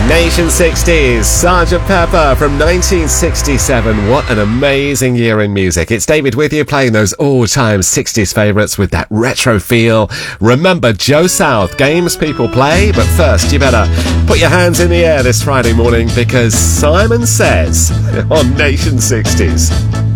Nation 60s, Sgt. Pepper from 1967. What an amazing year in music. It's David with you, playing those all-time 60s favourites with that retro feel. Remember, Joe South, games people play, but first you better put your hands in the air this Friday morning, because Simon Says on Nation 60s.